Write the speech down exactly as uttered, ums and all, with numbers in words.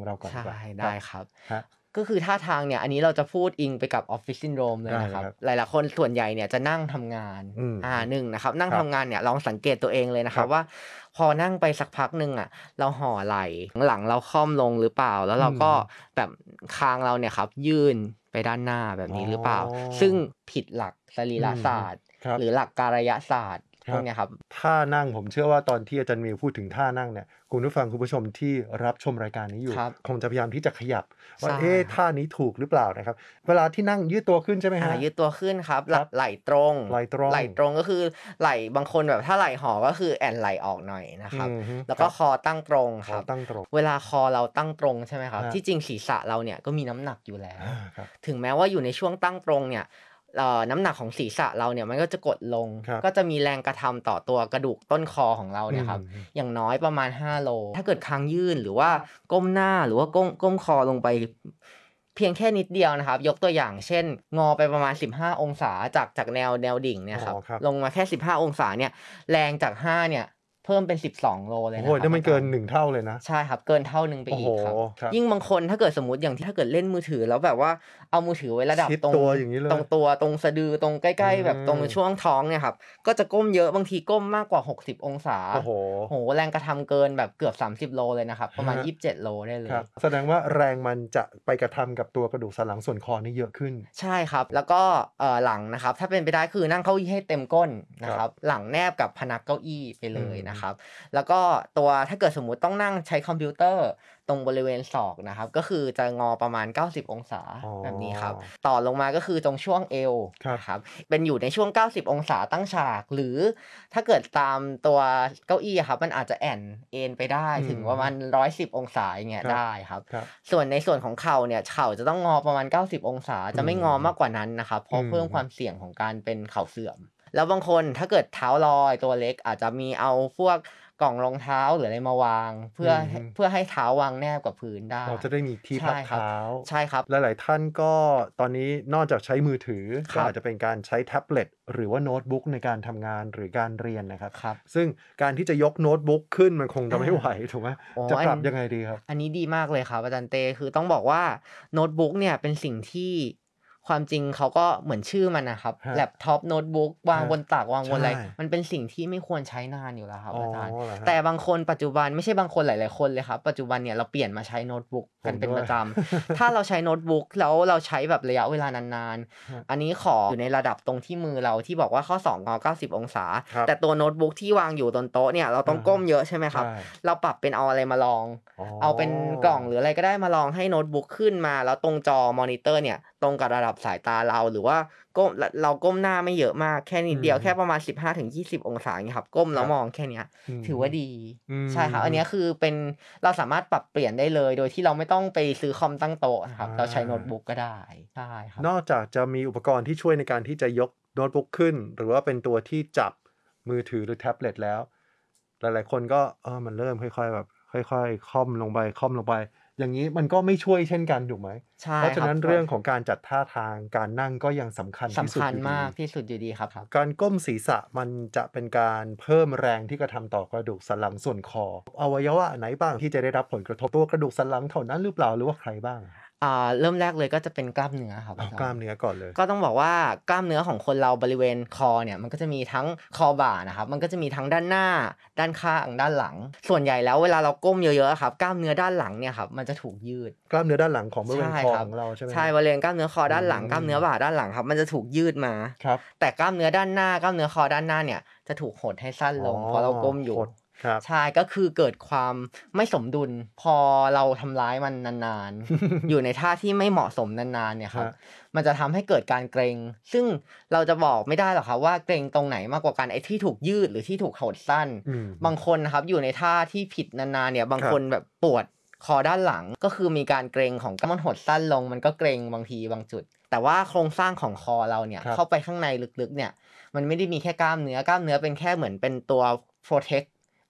ของเราก่อนดีกว่าใช่ได้ครับฮะก็คือท่าทางเนี่ยอันนี้เราจะพูดอิงไปกับ Office Syndrome เลยนะครับ หลายๆคนส่วนใหญ่เนี่ยจะนั่งทำงานอืมอ่าหนึ่งนะครับ นั่งครับทำงานเนี่ยลองสังเกตตัวเองเลยนะคครับรับว่าพอนั่งไปสักพักหนึ่งอะเราห่อไหล่หลังเราค่อมลงหรือเปล่า แล้วเราอืมก็แบบคางเราเนี่ยครับยื่นไปด้านหน้าแบบอ๋อนี้หรือเปล่า ซึ่งผิดหลักสรีอืรศามสตร์ๆครับหรือหลักกายศาสตร์ครับพวกเนี้ยครับท่านั่งผมเชื่อว่าตอนที่อาจารย์มิวพูดถึงท่านั่งเนี่ยคุณผู้ฟังคุณผู้ชมที่รับชมรายการนี้อยู่ครับคงจะพยายามที่จะขยับว่าใช่เอ๊ะครับท่านี้ถูกหรือเปล่านะครับเวลาที่นั่งยืดตัวขึ้นใช่ไหมครับอ่ายืดตัวขึ้นครับหครับลัไหล่ตรงไหล่ตรงไหล่ตรงก็คือไหล่บางคนแบบถ้าไหล่ห่อก็คือแอนไหล่ออกหน่อยนะครับอือฮึแล้วก็ครับคอตั้งตรงขอครับตั้งตรงเวลาคอเราตั้งตรงใช่ไหมครับครับที่จริงศีรษะเราเนี่ยก็มีน้ำหนักอยู่แล้วอาครับถึงแม้ว่าอยู่ในช่วงตั้งตรงเนี่ยเอ่อน้ำหนักของศีรษะเราเนี่ยมันก็จะกดลงครับก็จะมีแรงกระทำต่อตัวกระดูกต้นคอของเราอืเนี่ยครับมอย่างน้อยประมาณห้าโลถ้าเกิดคางยื่นหรือว่าก้มหน้าหรือว่าก้มก้มคอลงไป เพียงแค่นิดเดียวนะครับยกตัวอย่างเช่นงอไปประมาณสิบห้าองศาจากจากแนวแนวดิ่งเนี่อ๋อยครับครับลงมาแค่สิบห้าองศาเนี่ยแรงจากห้าเนี่ยเพิ่มเป็นสิบสองโลเลยโอ้โฮนะครับนั่นมันเกินอาจารย์หนึ่งเท่าเลยนะใช่ครับเกินเท่าหนึ่งไปโอ้โฮอีกครับครับยิ่งบางคนถ้าเกิดสมมุติอย่างที่ถ้าเกิดเล่นมือถือแล้วแบบว่าเอามือถือไว้ระดับตรงชิดตัวอย่างงี้เลยตรงตัวตรงสะดือตรงใกอืล้ๆแบบตรงมช่วงท้องเนี่ยครับก็จะก้มเยอะบางทีก้มมากกว่าหกสิบองศาโอ้โฮโอ้โฮแรงกระทำเกินแบบเกือบสามสิบโลเลยนะครับประมาณครับยี่สิบเจ็ดโลได้เลยครับแสดงว่าแรงมันจะไปกระทำกับตัวกระดูกสันหลังส่วนคอนี่เยอะขึ้นใช่ครับแล้วก็เอ่อหลังนะครับถ้าเป็นไปได้คือนั่งเก้าอี้ให้เต็มก้นครันะครับบหลังแนบกับพนักเก้าอี้ไปเลอืยนะมครับแล้วก็ตัวถ้าเกิดสมมุติต้องนั่งใช้คอมพิวเตอร์ตรงบริเวณศอกนะครับก็คือจะงอประมาณเก้าสิบองศาอ๋อแบบนี้ครับต่อลงมาก็คือตรงช่วงเอวครับนะครับเป็นอยู่ในช่วงเก้าสิบองศาตั้งฉากหรือถ้าเกิดตามตัวเก้าอี้อะครับมันอาจจะแอ่นเอนไปได้อืถึงประมาณมหนึ่งร้อยสิบองศาอย่างเงี้ยครับได้ครับครับส่วนในส่วนของเข่าเนี่ยเข่าจะต้องงอประมาณเก้าสิบองศาอืจะไม่งอมากมกว่านั้นนะครับเพอืราะเพิ่มความมเสี่ยงของการเป็นเข่าเสื่อมแล้วบางคนถ้าเกิดเท้าลอยตัวเล็กอาจจะมีเอาพวกกล่องรองเท้าหรืออะไรมาวางเพื่ออืมให้เพื่อให้เท้าวางแนบกับพื้นได้เราจะได้มีที่พัใช่ครับกเท้าใช่ครับหลายๆท่านก็ตอนนี้นอกจากใช้มือถือครับก็อาจจะเป็นการใช้แท็บเล็ตหรือว่าโน้ตบุ๊กในการทำงานหรือการเรียนนะครับครับซึ่งการที่จะยกโน้ตบุ๊กขึ้นมันคงจะอาไม่ไหวถูกไหมอ๋อจะอันปรับยังไงดีครับอันนี้ดีมากเลยครับอาจารย์เตคือต้องบอกว่าโน้ตบุ๊กเนี่ยเป็นสิ่งที่ความจริงเขาก็เหมือนชื่อมันนะครับครับแล็ปท็อปโน้ตบุ๊กวางครับบนตักวางบนอะไรใช่มันเป็นสิ่งที่ไม่ควรใช้นานอยู่แล้วครับอ๋ออาจารย์เหรอครับแต่บางคนปัจจุบันไม่ใช่บางคนหลายๆคนเลยครับปัจจุบันเนี่ยเราเปลี่ยนมาใช้โน้ตบุ๊กกันเป็นผมด้วยประจำถ้าเราใช้โน้ตบุ๊กแล้วเราใช้แบบระยะเวลานานครับๆอันนี้ขออยู่ในระดับตรงที่มือเราที่บอกว่าข้อศอกงอเก้าสิบองศาครับแต่ตัวโน้ตบุ๊กที่วางอยู่บนโต๊ะเนี่ยเราต้องอาก้มเยอะใช่ไหมครับใช่เราปรับเป็นเอาอะไรมาลองอ๋อเอาเป็นกล่องหรืออะไรก็ได้มาลองให้โน้ตบุ๊กขึ้นมาแล้วตรงจอมอนิเตอร์เนี่ยตรงกับระดับสายตาเราหรือว่าก้มรเราก้มหน้าไม่เยอะมากแค่นิอืดเดียวแค่ประมมาณสิบห้าถึงยี่สิบองศาอย่างงี้ครับก้มครับแล้วมองแค่เนี้ยอืมถือว่าดีอืใช่ครับอันมเนี้ยคือเป็นเราสามารถปรับเปลี่ยนได้เลยโดยที่เราไม่ต้องไปซื้อคอมตั้งโต๊ะนะครับอาเราใช้โน้ตบุ๊กก็ได้ใช่ครับนอกจากจะมีอุปกรณ์ที่ช่วยในการที่จะยกโน้ตบุ๊กขึ้นหรือว่าเป็นตัวที่จับมือถือหรือแท็บเล็ตแล้วหลายๆคนก็เออมันเริ่มค่อยๆแบบค่อยๆค่อมลงไปค่อมลงไปอย่างนี้มันก็ไม่ช่วยเช่นกันถูกไหมใช่เพราะฉะนั้นครับเรื่องของการจัดท่าทางการนั่งก็ยังสำคัญที่สำคัญสุดอยู่ดีมากที่สุดอยู่ดีครับครับการก้มศีรษะมันจะเป็นการเพิ่มแรงที่กระทำต่อกระดูกสันหลังส่วนคออวัยวะไหนบ้างที่จะได้รับผลกระทบตัวกระดูกสันหลังเท่านั้นหรือเปล่าหรือว่าใครบ้างอ่าเริ่มแรกเลยก็จะเป็นกล้ามเนื้อครับเอาอาจารย์กล้ามเนื้อก่อนเลยก็ต้องบอกว่ากล้ามเนื้อของคนเราบริเวณคอเนี่ยมันก็จะมีทั้งคอบ่านะครับมันก็จะมีทั้งด้านหน้าด้านข้างด้านหลังส่วนใหญ่แล้วเวลาเราก้มเยอะๆครับกล้ามเนื้อด้านหลังเนี่ยครับมันจะถูกยืดกล้ามเนื้อด้านหลังของบริเวณใช่คอครับของเราใช่ไหมคใช่รับบริเวณกล้ามเนื้อคออืด้านหลังกล้ามเนื้อมบ่าด้านหลังครับมันจะถูกยืดมาครับแต่กล้ามเนื้อด้านหน้ากล้ามเนื้อคอด้านหน้าเนี่ยจะถูกหดให้สั้นอ๋อลงเพราะเราก้มอยู่หดครับใช่ก็คือเกิดความไม่สมดุลพอเราทำร้ายมันนานๆ อยู่ในท่าที่ไม่เหมาะสมนานๆเนี่ยครับครับมันจะทำให้เกิดการเกร็งซึ่งเราจะบอกไม่ได้หรอกครับว่าเกร็งตรงไหนมากกว่ากันไอ้ที่ถูกยืดหรือที่ถูกหดสั้นอืมบางคนนะครับอยู่ในท่าที่ผิดนานๆเนี่ยบางครับคนแบบปวดคอด้านหลังก็คือมีการเกร็งของกล้ามมันหดสั้นลงมันก็เกร็งบางทีบางจุด แต่ว่าโครงสร้างของคอเราเนี่ยครับเข้าไปข้างในลึกๆเนี่ยมันไม่ได้มีแค่กล้ามเนื้อกล้ามเนื้อเป็นแค่เหมือนเป็นตัว protect